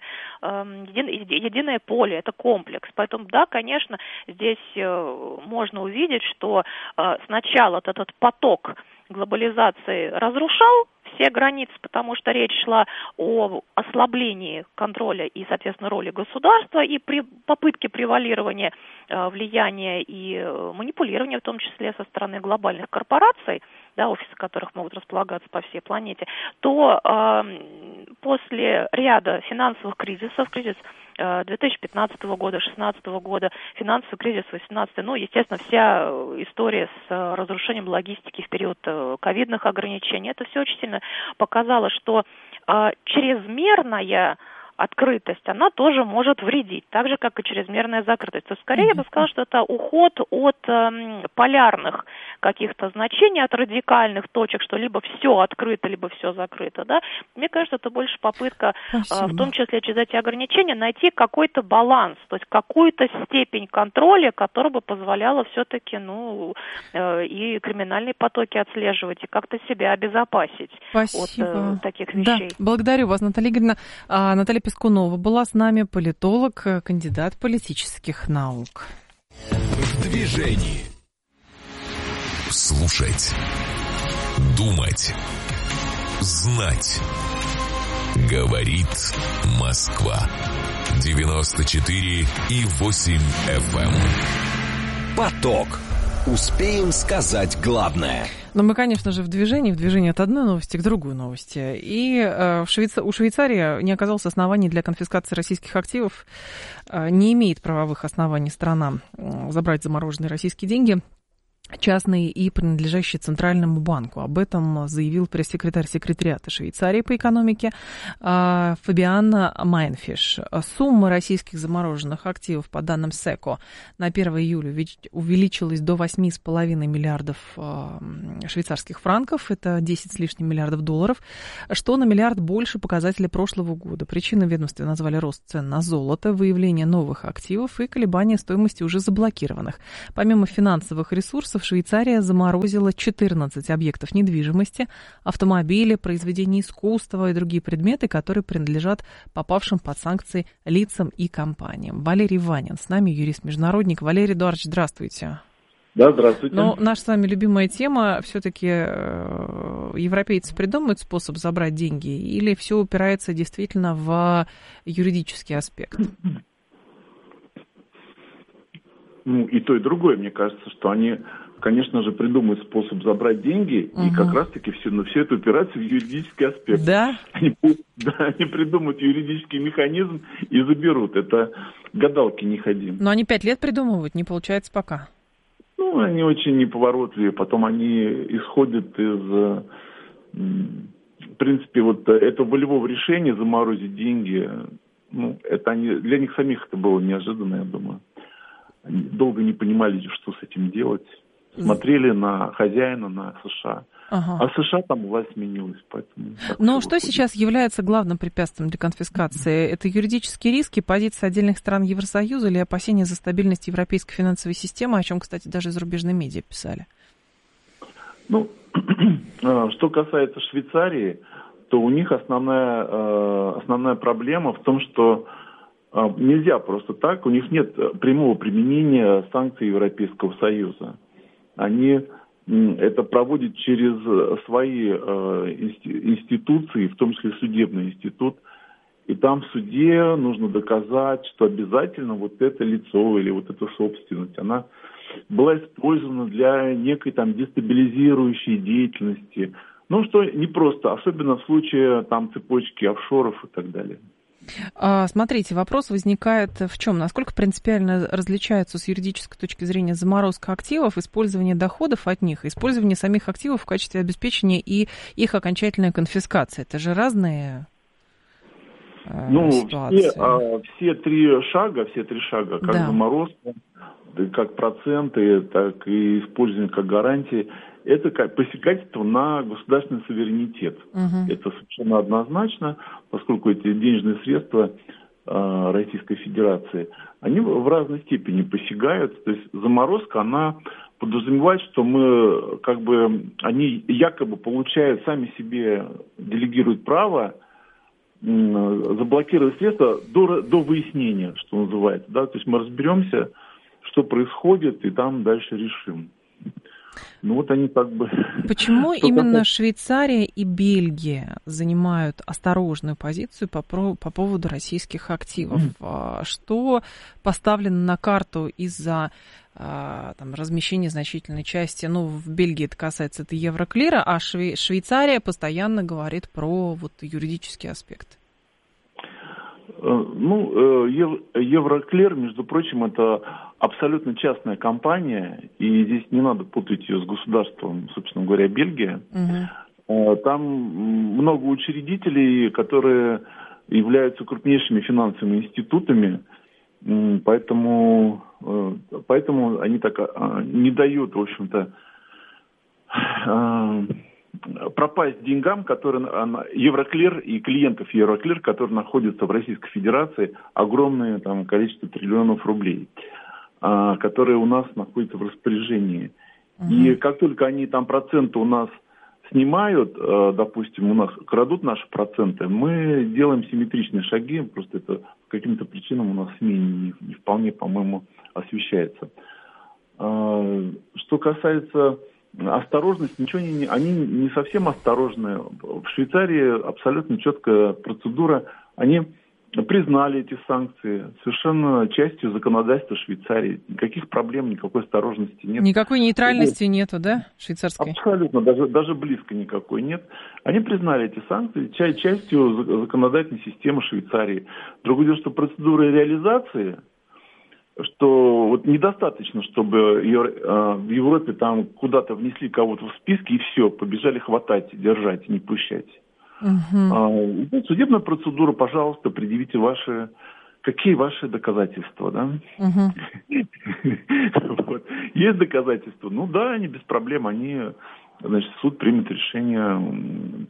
S8: поле, это комплекс. Поэтому, да, конечно, здесь можно увидеть, что сначала этот поток глобализации разрушал все границы, потому что речь шла о ослаблении контроля и, соответственно, роли государства и при попытке превалирования влияния и манипулирования, в том числе со стороны глобальных корпораций, да, офисы которых могут располагаться по всей планете, то после ряда финансовых кризисов, кризис 2015 года, 2016 года, финансовый кризис 2018, ну, естественно, вся история с разрушением логистики в период ковидных ограничений, это все очень сильно показало, что чрезмерная открытость, она тоже может вредить, так же, как и чрезмерная закрытость. То есть, скорее, я бы сказала, что это уход от полярных каких-то значений, от радикальных точек, что либо все открыто, либо все закрыто. Да? Мне кажется, это больше попытка, в том числе через эти ограничения, найти какой-то баланс, то есть какую-то степень контроля, которая бы позволяла все-таки, ну, и криминальные потоки отслеживать, и как-то себя обезопасить от таких вещей.
S1: Да, благодарю вас, Наталья Игоревна. Наталья Пискунова была с нами, политолог, кандидат политических наук.
S3: В движении. Слушать. Думать. Знать. Говорит Москва. 94,8 FM.
S6: Поток. Успеем сказать главное.
S1: Но мы, конечно же, в движении от одной новости к другой новости. И у Швейцарии не оказалось оснований для конфискации российских активов. Не имеет правовых оснований страна забрать замороженные российские деньги, частные и принадлежащие Центральному банку. Об этом заявил пресс-секретарь секретариата Швейцарии по экономике Фабиан Майнфиш. Сумма российских замороженных активов, по данным СЭКО, на 1 июля увеличилась до 8,5 миллиардов швейцарских франков, это 10 с лишним миллиардов долларов, что на миллиард больше показателя прошлого года. Причиной ведомства назвали рост цен на золото, выявление новых активов и колебания стоимости уже заблокированных. Помимо финансовых ресурсов, Швейцария заморозила 14 объектов недвижимости, автомобили, произведения искусства и другие предметы, которые принадлежат попавшим под санкции лицам и компаниям. Валерий Ванин с нами, юрист-международник. Валерий Эдуардович, здравствуйте.
S9: Да, здравствуйте.
S1: Но наша с вами любимая тема, все-таки европейцы придумают способ забрать деньги или все упирается действительно в юридический аспект?
S9: Ну, и то, и другое. Мне кажется, что они, конечно же, придумают способ забрать деньги, и как раз-таки все это упирается в юридический аспект.
S1: Да?
S9: Они придумают юридический механизм и заберут. Это гадалки не ходи.
S1: Но они 5 лет придумывают, не получается пока.
S9: Ну, они очень неповоротливые. Потом они исходят из, в принципе, вот этого волевого решения заморозить деньги. Ну, это для них самих это было неожиданно, я думаю. Они долго не понимали, что с этим делать. Смотрели на хозяина, на США. Ага. А США там власть сменилась, поэтому...
S1: Но что сейчас является главным препятствием для конфискации? Это юридические риски, позиции отдельных стран Евросоюза или опасения за стабильность европейской финансовой системы, о чем, кстати, даже зарубежные медиа писали?
S9: Ну, что касается Швейцарии, то у них основная проблема в том, что нельзя просто так, у них нет прямого применения санкций Европейского Союза. Они это проводят через свои институции, в том числе судебный институт. И там в суде нужно доказать, что обязательно вот это лицо или вот эта собственность, она была использована для некой там дестабилизирующей деятельности. Ну, что непросто, особенно в случае там цепочки офшоров и так далее.
S1: Смотрите, вопрос возникает в чем? Насколько принципиально различаются с юридической точки зрения заморозка активов, использование доходов от них, использование самих активов в качестве обеспечения и их окончательная конфискация? Это же разные ситуации.
S9: Все три шага, как заморозка, как проценты, так и использование как гарантии, это как посягательство на государственный суверенитет. Это совершенно однозначно, поскольку эти денежные средства Российской Федерации, они в разной степени посягают. То есть заморозка, она подразумевает, что они якобы получают, сами себе делегируют право заблокировать средства до выяснения, что называется. Да? То есть мы разберемся, что происходит, и там дальше решим. Ну вот они как бы...
S1: Почему именно Швейцария и Бельгия занимают осторожную позицию по поводу российских активов? Что поставлено на карту из-за размещения значительной части? Ну, в Бельгии это касается Евроклира, а Швейцария постоянно говорит про юридический аспект.
S9: Ну, Евроклир, между прочим, это абсолютно частная компания, и здесь не надо путать ее с государством, собственно говоря, Бельгия. Там много учредителей, которые являются крупнейшими финансовыми институтами, поэтому они так не дают, в общем-то, пропасть деньгам, которые Евроклир и клиентов Евроклир, которые находятся в Российской Федерации, огромное там количество триллионов рублей, которые у нас находятся в распоряжении. И как только они там проценты у нас снимают, допустим, у нас крадут наши проценты, мы делаем симметричные шаги, просто это по каким-то причинам у нас в СМИ не вполне, по-моему, освещается. Что касается осторожность, они не совсем осторожны. В Швейцарии абсолютно четкая процедура. Они признали эти санкции совершенно частью законодательства Швейцарии. Никаких проблем, никакой осторожности нет.
S1: Никакой нейтральности нету, да, швейцарской?
S9: Абсолютно, даже близко никакой нет. Они признали эти санкции частью законодательной системы Швейцарии. Другое дело, что процедура реализации, что вот недостаточно, чтобы в Европе там куда-то внесли кого-то в списки и все, побежали хватать, держать, не пущать. Судебная процедура, пожалуйста, предъявите какие ваши доказательства, да? Вот. Есть доказательства? Ну да, они без проблем, суд примет решение,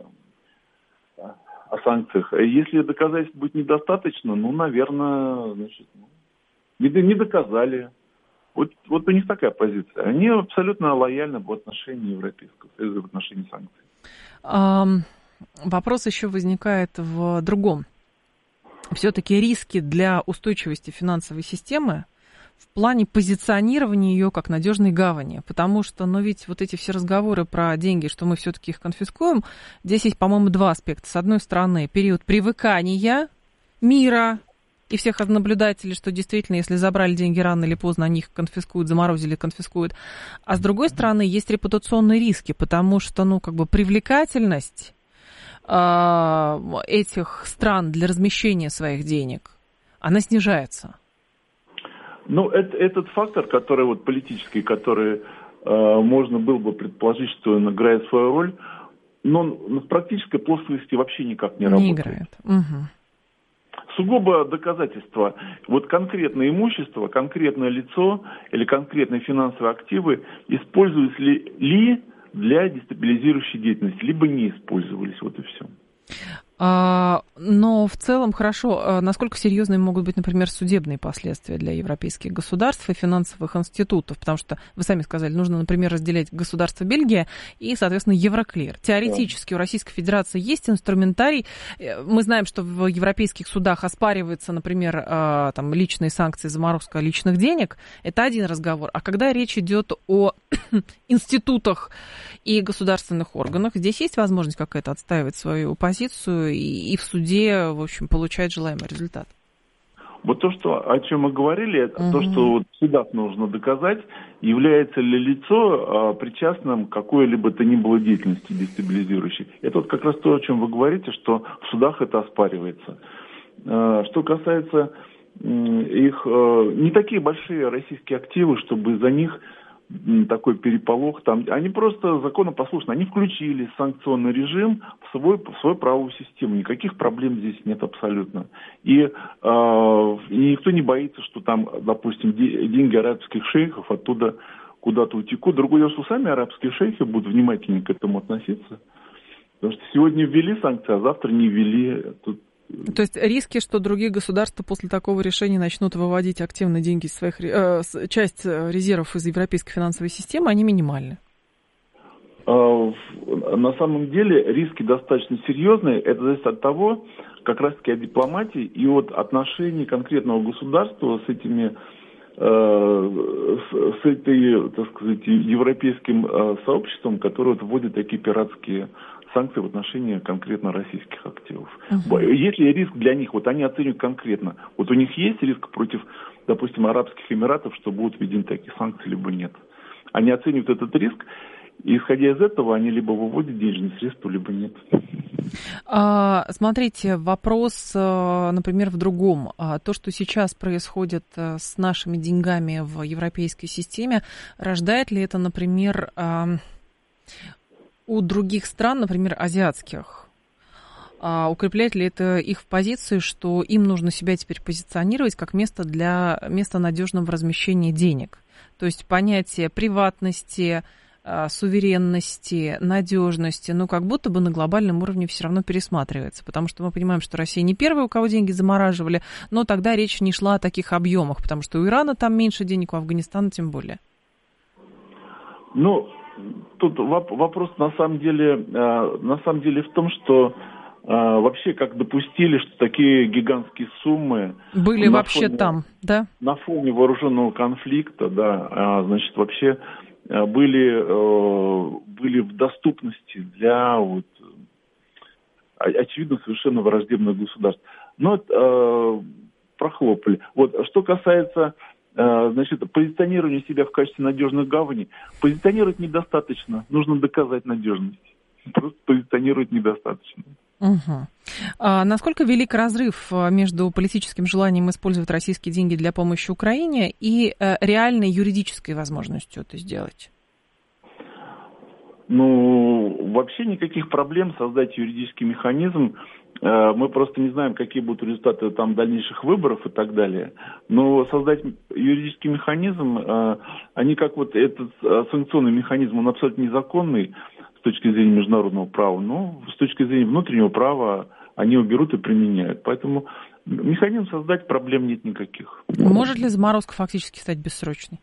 S9: о санкциях. Если доказательств будет недостаточно, наверное, не доказали. Вот у них такая позиция. Они абсолютно лояльны в отношении Европейского Союза, в отношении санкций.
S1: Вопрос еще возникает в другом. Все-таки риски для устойчивости финансовой системы в плане позиционирования ее как надежной гавани. Потому что, ведь вот эти все разговоры про деньги, что мы все-таки их конфискуем, здесь есть, по-моему, два аспекта. С одной стороны, период привыкания мира и всех наблюдателей, что действительно, если забрали деньги рано или поздно, они их конфискуют, заморозили, конфискуют. А с другой стороны, есть репутационные риски, потому что, привлекательность этих стран для размещения своих денег, она снижается.
S9: Этот фактор, который политический, который можно было бы предположить, что он играет свою роль, но в практической плоскости вообще никак не работает.
S1: Не играет. Угу.
S9: Сугубо доказательства. Конкретное имущество, конкретное лицо или конкретные финансовые активы используются ли для дестабилизирующей деятельности, либо не использовались, вот и все.
S1: Но в целом хорошо, насколько серьезными могут быть, например, судебные последствия для европейских государств и финансовых институтов, потому что, вы сами сказали, нужно, например, разделять государство Бельгия и, соответственно, Евроклир. Теоретически у Российской Федерации есть инструментарий. Мы знаем, что в европейских судах оспариваются, например, личные санкции, заморозка личных денег. Это один разговор. А когда речь идет о институтах и государственных органах, здесь есть возможность какая-то отстаивать свою позицию и в суде, в общем, получать желаемый результат?
S9: Вот о чем мы говорили, то, что в судах нужно доказать, является ли лицо причастным к какой-либо то ни было деятельности дестабилизирующей. Это как раз то, о чем вы говорите, что в судах это оспаривается. Что касается их, не такие большие российские активы, чтобы за них такой переполох. Они просто законопослушны. Они включили санкционный режим в свою правовую систему. Никаких проблем здесь нет абсолютно. И никто не боится, что там, допустим, деньги арабских шейхов оттуда куда-то утекут. Другое дело, что сами арабские шейхи будут внимательнее к этому относиться. Потому что сегодня ввели санкции, а завтра не ввели.
S1: То есть риски, что другие государства после такого решения начнут выводить активно деньги из своих, часть резервов из европейской финансовой системы, они минимальны?
S9: На самом деле риски достаточно серьезные. Это зависит от того, как раз-таки от дипломатии и от отношений конкретного государства с этой, так сказать, европейским сообществом, которое вводит такие пиратские санкции в отношении конкретно российских активов. Есть ли риск для них? Они оценивают конкретно. У них есть риск против, допустим, Арабских Эмиратов, что будут введены такие санкции, либо нет. Они оценивают этот риск, и исходя из этого, они либо выводят денежные средства, либо нет.
S1: Смотрите, вопрос, например, в другом. То, что сейчас происходит с нашими деньгами в европейской системе, рождает ли это, например, у других стран, например, азиатских, укрепляет ли это их в позиции, что им нужно себя теперь позиционировать как место надежного размещения денег? То есть понятие приватности, суверенности, надежности, как будто бы на глобальном уровне все равно пересматривается, потому что мы понимаем, что Россия не первая, у кого деньги замораживали, но тогда речь не шла о таких объемах, потому что у Ирана там меньше денег, у Афганистана тем более.
S9: Тут вопрос на самом деле в том, что вообще как допустили, что такие гигантские суммы
S1: были вообще там, да?
S9: На фоне вооруженного конфликта, да, вообще были в доступности для очевидно совершенно враждебных государств. Но прохлопали. Вот, что касается позиционирования себя в качестве надежных гаваней, позиционировать недостаточно, нужно доказать надежность. Просто позиционировать недостаточно.
S1: Угу. Насколько велик разрыв между политическим желанием использовать российские деньги для помощи Украине и реальной юридической возможностью это сделать?
S9: Вообще никаких проблем создать юридический механизм. Мы просто не знаем, какие будут результаты там дальнейших выборов и так далее. Но создать юридический механизм, они как вот этот санкционный механизм, он абсолютно незаконный с точки зрения международного права, но с точки зрения внутреннего права они его берут и применяют. Поэтому механизм создать проблем нет никаких.
S1: Может ли заморозка фактически стать бессрочной?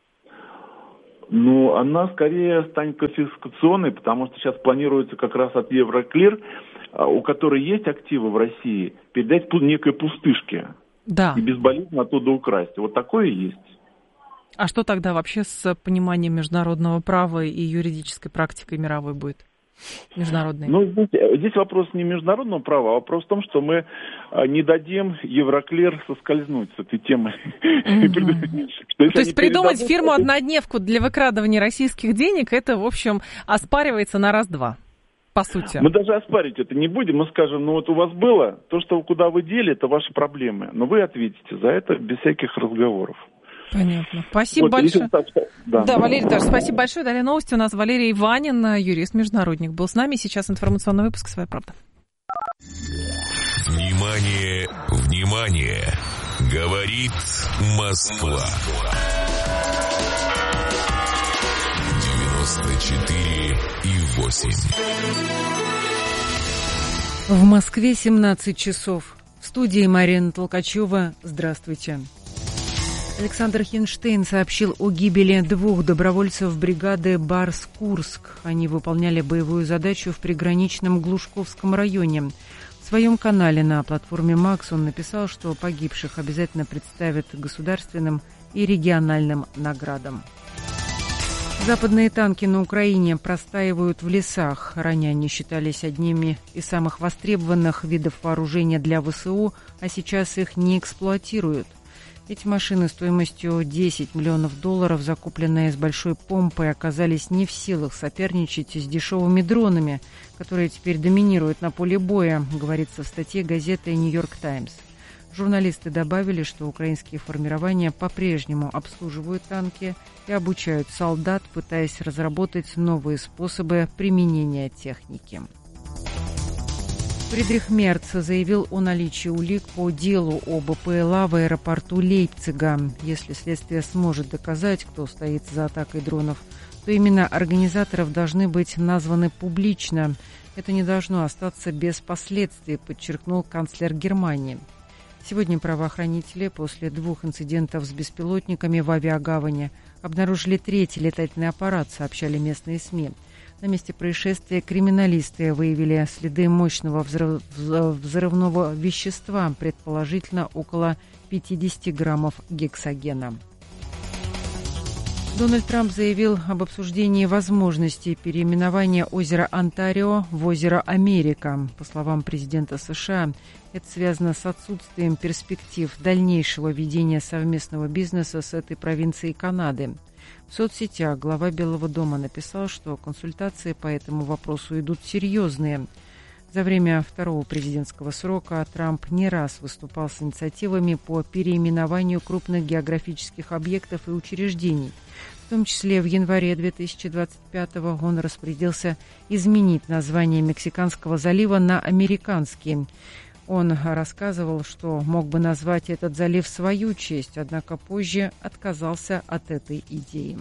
S9: Она скорее станет конфискационной, потому что сейчас планируется как раз от Евроклир, у которой есть активы в России, передать некой пустышке.
S1: Да.
S9: И безболезненно оттуда украсть. Вот такое и есть.
S1: А что тогда вообще с пониманием международного права и юридической практикой мировой будет? Международной?
S9: Здесь вопрос не международного права, а вопрос в том, что мы не дадим Евроклир соскользнуть с этой темы.
S1: То есть придумать фирму-однодневку для выкрадывания российских денег, это, в общем, оспаривается на раз-два, по сути.
S9: Мы даже оспаривать это не будем, мы скажем, у вас было, то, что куда вы дели, это ваши проблемы, но вы ответите за это без всяких разговоров.
S1: Понятно. Спасибо большое. Да, Валерий Тарас, спасибо большое. Далее новости. У нас Валерий Ванин, юрист-международник, был с нами. Сейчас информационный выпуск «Своя правда».
S3: Внимание, внимание! Говорит Москва. 94,8.
S4: В Москве 17 часов. В студии Марина Толкачева. Здравствуйте. Александр Хинштейн сообщил о гибели 2 добровольцев бригады «Барс-Курск». Они выполняли боевую задачу в приграничном Глушковском районе. В своем канале на платформе «Макс» он написал, что погибших обязательно представят государственным и региональным наградам. Западные танки на Украине простаивают в лесах. Ранее они считались одними из самых востребованных видов вооружения для ВСУ, а сейчас их не эксплуатируют. Эти машины стоимостью $10 миллионов, закупленные с большой помпой, оказались не в силах соперничать с дешевыми дронами, которые теперь доминируют на поле боя, говорится в статье газеты «Нью-Йорк Таймс». Журналисты добавили, что украинские формирования по-прежнему обслуживают танки и обучают солдат, пытаясь разработать новые способы применения техники. Фридрих Мерц заявил о наличии улик по делу о БПЛА в аэропорту Лейпцига. Если следствие сможет доказать, кто стоит за атакой дронов, то именно организаторов должны быть названы публично. Это не должно остаться без последствий, подчеркнул канцлер Германии. Сегодня правоохранители после 2 инцидентов с беспилотниками в авиагавани обнаружили 3-й летательный аппарат, сообщали местные СМИ. На месте происшествия криминалисты выявили следы мощного взрывного вещества, предположительно около 50 граммов гексогена. Дональд Трамп заявил об обсуждении возможности переименования озера Онтарио в озеро Америка. По словам президента США, это связано с отсутствием перспектив дальнейшего ведения совместного бизнеса с этой провинцией Канады. В соцсетях глава Белого дома написал, что консультации по этому вопросу идут серьезные. За время 2-го президентского срока Трамп не раз выступал с инициативами по переименованию крупных географических объектов и учреждений. В том числе в январе 2025-го он распорядился изменить название Мексиканского залива на американский. Он рассказывал, что мог бы назвать этот залив в свою честь, однако позже отказался от этой идеи.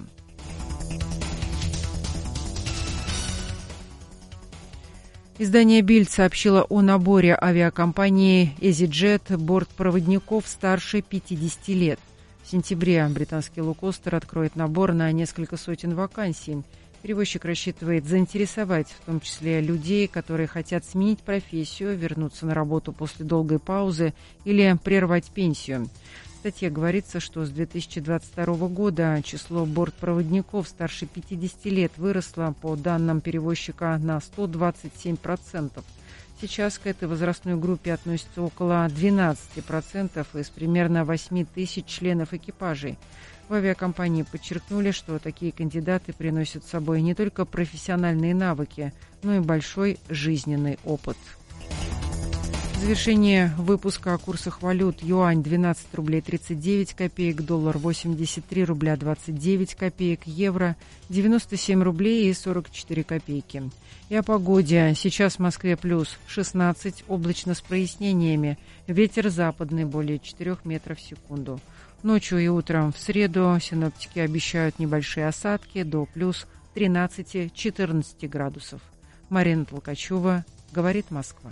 S4: Издание «Бильд» сообщило о наборе авиакомпании EasyJet бортпроводников старше 50 лет. В сентябре британский лоукостер откроет набор на несколько сотен вакансий. Перевозчик рассчитывает заинтересовать в том числе людей, которые хотят сменить профессию, вернуться на работу после долгой паузы или прервать пенсию. В статье говорится, что с 2022 года число бортпроводников старше 50 лет выросло, по данным перевозчика, на 127%. Сейчас к этой возрастной группе относится около 12% из примерно 8 тысяч членов экипажей. В авиакомпании подчеркнули, что такие кандидаты приносят с собой не только профессиональные навыки, но и большой жизненный опыт. В завершение выпуска о курсах валют: юань 12 рублей 39 копеек, доллар 83 рубля 29 копеек, евро 97 рублей и 44 копейки. И о погоде. Сейчас в Москве плюс 16, облачно с прояснениями, ветер западный более 4 метров в секунду. Ночью и утром в среду синоптики обещают небольшие осадки до плюс 13-14 градусов. Марина Толкачева, говорит Москва.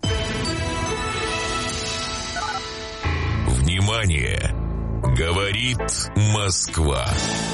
S3: Внимание! Говорит Москва.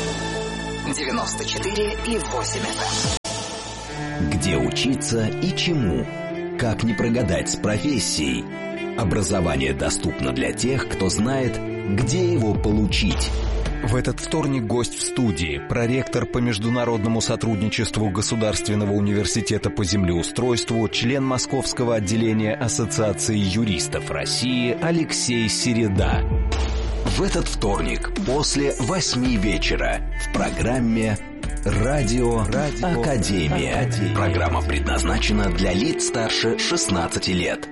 S6: 94,8 FM. Где учиться и чему? Как не прогадать с профессией? Образование доступно для тех, кто знает, где его получить.
S10: В этот вторник гость в студии, проректор по международному сотрудничеству Государственного университета по землеустройству, член Московского отделения Ассоциации юристов России Алексей Середа.
S6: В этот вторник после 8 вечера в программе «Радио Академия». Программа предназначена для лиц старше 16 лет.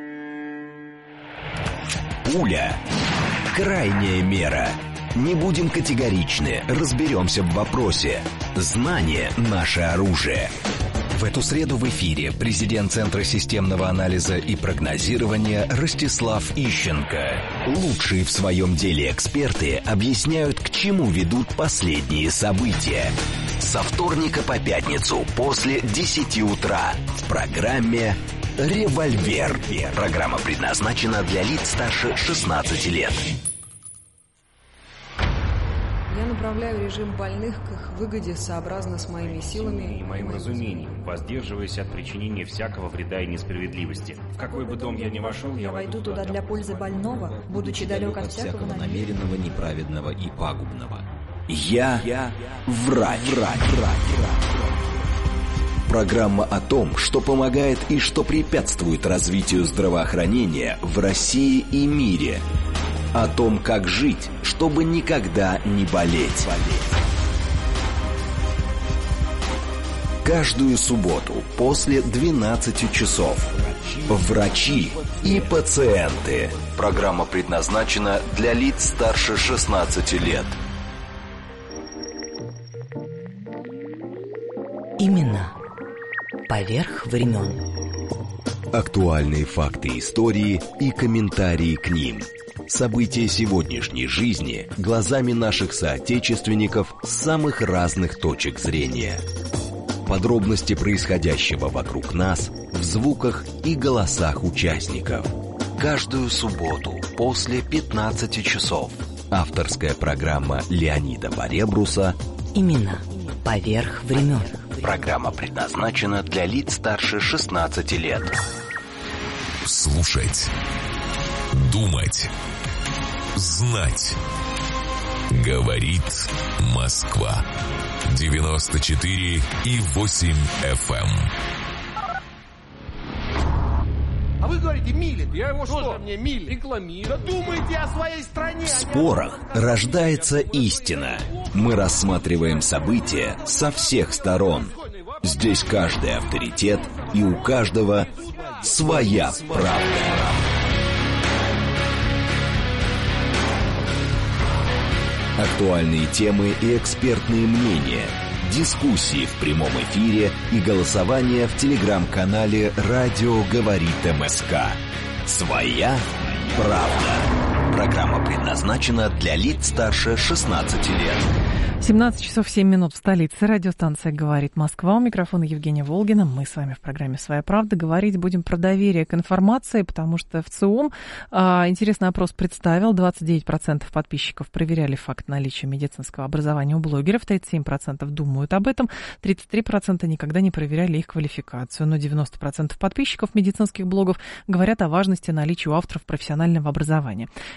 S6: Пуля. Крайняя мера. Не будем категоричны, разберемся в вопросе. Знание – наше оружие.
S10: В эту среду в эфире президент Центра системного анализа и прогнозирования Ростислав Ищенко.
S6: Лучшие в своем деле эксперты объясняют, к чему ведут последние события. Со вторника по пятницу после 10 утра в программе «Револьвер». Программа предназначена для лиц старше 16 лет.
S11: Я направляю режим больных к их выгоде сообразно с моими силами
S12: и моим разумением, воздерживаясь от причинения всякого вреда и несправедливости. В какой бы дом я ни вошел, я
S11: войду туда для пользы больного, будучи далек от всякого
S6: намеренного, неправедного и пагубного. Я врач. Программа о том, что помогает и что препятствует развитию здравоохранения в России и мире. О том, как жить, чтобы никогда не болеть. Каждую субботу после 12 часов. Врачи и пациенты. Программа предназначена для лиц старше 16 лет.
S13: Имена поверх времен.
S6: Актуальные факты истории и комментарии к ним. События сегодняшней жизни глазами наших соотечественников с самых разных точек зрения. Подробности происходящего вокруг нас в звуках и голосах участников. Каждую субботу после 15 часов. Авторская программа Леонида Баребруса
S13: «Имена поверх времен».
S6: Программа предназначена для лиц старше 16 лет.
S3: Слушать. Думать. Знать. Говорит Москва. 94,8 FM.
S7: А вы говорите, милит. Я его что? Мне милит. Рекламирую. Думайте о своей стране.
S6: В спорах рождается истина. Мы рассматриваем события со всех сторон. Здесь каждый авторитет, и у каждого своя правда. Актуальные темы и экспертные мнения, дискуссии в прямом эфире и голосование в телеграм-канале «Радио говорит МСК». Своя правда. Программа предназначена для лиц старше 16 лет.
S1: 17 часов 7 минут в столице. Радиостанция «Говорит Москва». У микрофона Евгения Волгина. Мы с вами в программе «Своя правда». Говорить будем про доверие к информации, потому что в ЦИОМ интересный опрос представил. 29% подписчиков проверяли факт наличия медицинского образования у блогеров, 37% думают об этом, 33% никогда не проверяли их квалификацию. Но 90% подписчиков медицинских блогов говорят о важности наличия у авторов профессионального образования.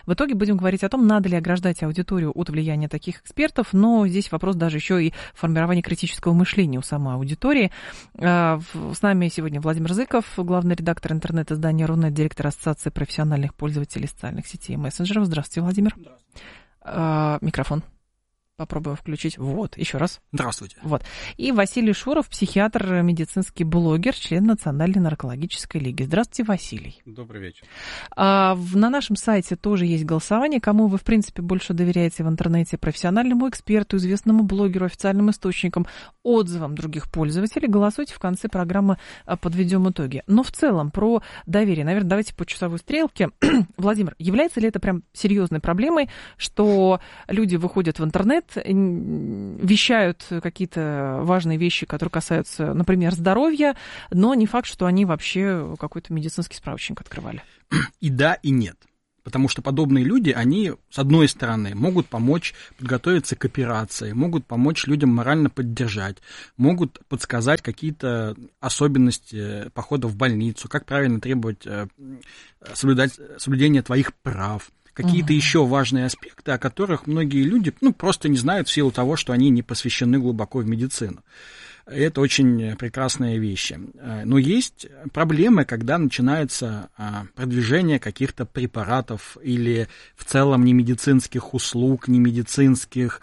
S1: В итоге будем говорить о том, надо ли ограждать аудиторию от влияния таких экспертов, но здесь вопрос даже еще и формирования критического мышления у самой аудитории. С нами сегодня Владимир Зыков, главный редактор интернет-издания Рунет, директор Ассоциации профессиональных пользователей социальных сетей и мессенджеров. Здравствуйте, Владимир. Здравствуйте. Микрофон. Попробуем включить. Вот, еще раз. Здравствуйте. Вот. И Василий Шуров, психиатр, медицинский блогер, член Национальной наркологической лиги. Здравствуйте, Василий.
S14: Добрый вечер.
S1: На нашем сайте тоже есть голосование. Кому вы, в принципе, больше доверяете в интернете? Профессиональному эксперту, известному блогеру, официальным источникам, отзывам других пользователей? Голосуйте в конце программы, подведем итоги. Но в целом про доверие. Наверное, давайте по часовой стрелке. Владимир, является ли это прям серьезной проблемой, что люди выходят в интернет, вещают какие-то важные вещи, которые касаются, например, здоровья, но не факт, что они вообще какой-то медицинский справочник открывали?
S14: И да, и нет. Потому что подобные люди, они, с одной стороны, могут помочь подготовиться к операции, могут помочь людям морально поддержать, могут подсказать какие-то особенности похода в больницу, как правильно требовать соблюдения твоих прав. Какие-то еще важные аспекты, о которых многие люди просто не знают в силу того, что они не посвящены глубоко в медицину. Это очень прекрасные вещи. Но есть проблемы, когда начинается продвижение каких-то препаратов или в целом немедицинских услуг, немедицинских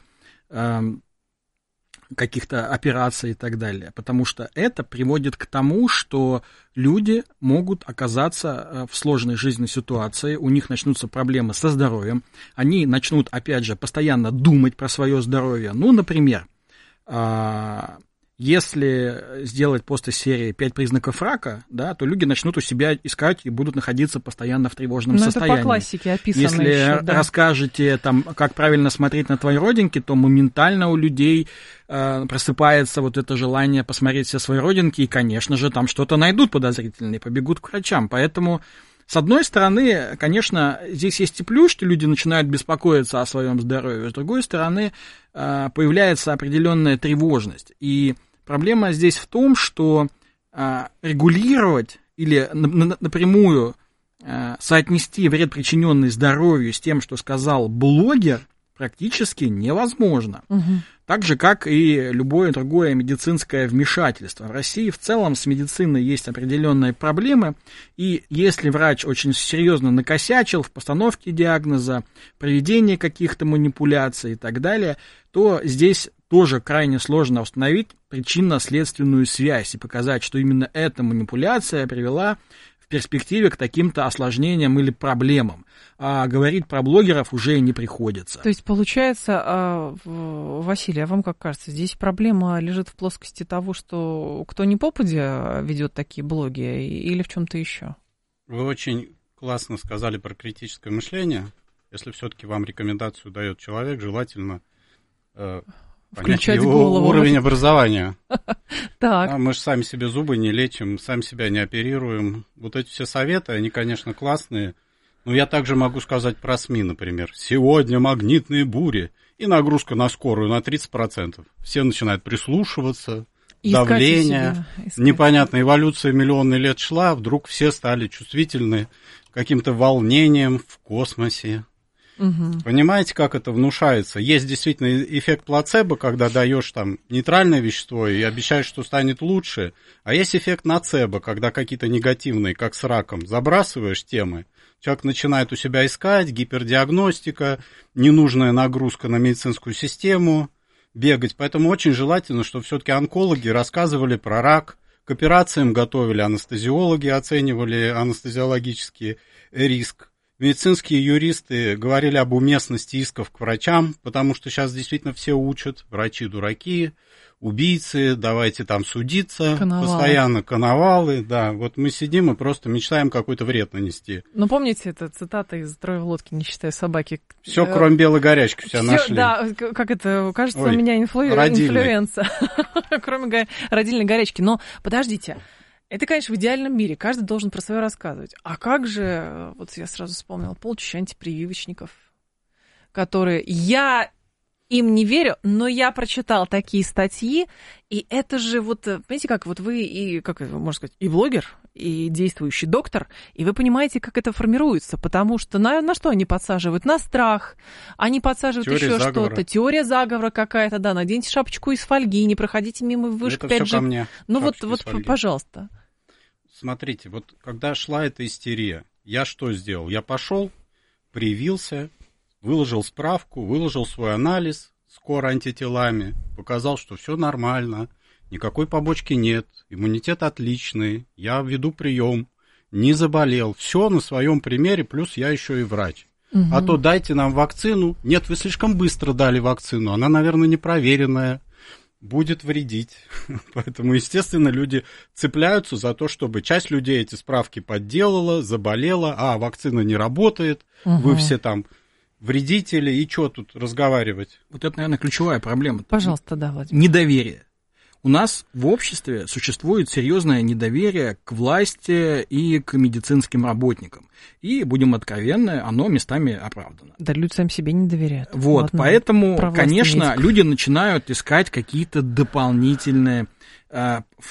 S14: каких-то операций и так далее. Потому что это приводит к тому, что люди могут оказаться в сложной жизненной ситуации, у них начнутся проблемы со здоровьем, они начнут, опять же, постоянно думать про свое здоровье. Например, если сделать пост из серии 5 признаков рака, да, то люди начнут у себя искать и будут находиться постоянно в тревожном состоянии. Это по классике описано. Если еще, да, расскажете, как правильно смотреть на твои родинки, то моментально у людей просыпается вот это желание посмотреть все свои родинки, и, конечно же, там что-то найдут подозрительное, побегут к врачам. Поэтому, с одной стороны, конечно, здесь есть и плюс, что люди начинают беспокоиться о своем здоровье, с другой стороны, появляется определенная тревожность. И проблема здесь в том, что регулировать или напрямую соотнести вред, причиненный здоровью, с тем, что сказал блогер, практически невозможно. Так же, как и любое другое медицинское вмешательство. В России в целом с медициной есть определенные проблемы, и если врач очень серьезно накосячил в постановке диагноза, проведении каких-то манипуляций и так далее, то здесь тоже крайне сложно установить причинно-следственную связь и показать, что именно эта манипуляция привела в перспективе к таким-то осложнениям или проблемам. А говорить про блогеров уже не приходится. То есть, получается, Василий, а вам как кажется, здесь проблема лежит в плоскости того, что кто ни попадя ведет такие блоги, или в чем-то еще? Вы очень классно сказали про критическое мышление. Если все-таки вам рекомендацию дает человек, желательно понять его уровень образования. Так. Мы же сами себе зубы не лечим, сами себя не оперируем. Вот эти все советы, они, конечно, классные. Но я также могу сказать про СМИ, например. Сегодня магнитные бури и нагрузка на скорую на 30%. Все начинают прислушиваться, давление. Непонятно, эволюция миллионы лет шла, вдруг все стали чувствительны к каким-то волнениям в космосе. Понимаете, как это внушается? Есть действительно эффект плацебо, когда даешь там нейтральное вещество и обещаешь, что станет лучше, а есть эффект ноцебо, когда какие-то негативные, как с раком, забрасываешь темы, человек начинает у себя искать, гипердиагностика, ненужная нагрузка на медицинскую систему, бегать. Поэтому очень желательно, чтобы все-таки онкологи рассказывали про рак, к операциям готовили анестезиологи, оценивали анестезиологический риск. Медицинские юристы говорили об уместности исков к врачам, потому что сейчас действительно все учат, врачи дураки, убийцы, давайте там судиться, постоянно коновалы, да, вот мы сидим и просто мечтаем какой-то вред нанести.
S1: Ну, помните, это цитата из «Трое в лодке, не считая собаки».
S14: Все, кроме белой горячки, все нашли.
S1: Да, как это, кажется, у меня инфлюенса, кроме родильной горячки. Но подождите. Это, конечно, в идеальном мире. Каждый должен про свое рассказывать. А как же, вот я сразу вспомнила, полчища антипрививочников, которые... Я им не верю, но я прочитал такие статьи, и это же вот, понимаете, как вот вы и, как можно сказать, и блогер, и действующий доктор, и вы понимаете, как это формируется, потому что на что они подсаживают? На страх, они подсаживают еще что-то, теория заговора какая-то, да, наденьте шапочку из фольги, не проходите мимо вышек 5G.
S15: Ко мне.
S1: Ну вот, пожалуйста.
S15: Смотрите, вот когда шла эта истерия, я что сделал? Я пошел, привился, выложил справку, выложил свой анализ с антителами, показал, что все нормально, никакой побочки нет, иммунитет отличный, я веду прием, не заболел. Все на своем примере, плюс я еще и врач. А то дайте нам вакцину. Нет, вы слишком быстро дали вакцину, она, наверное, непроверенная, будет вредить. Поэтому, естественно, люди цепляются за то, чтобы часть людей эти справки подделала, заболела, вакцина не работает, вы все там вредители, и что тут разговаривать?
S14: Вот это, наверное, ключевая проблема.
S1: Пожалуйста, да, Владимир.
S14: Недоверие. У нас в обществе существует серьезное недоверие к власти и к медицинским работникам. И, будем откровенны, оно местами оправдано.
S1: Да, люди сами себе не доверяют.
S14: Вот, ладно, поэтому, конечно,
S1: медиков.
S14: люди начинают искать какие-то дополнительные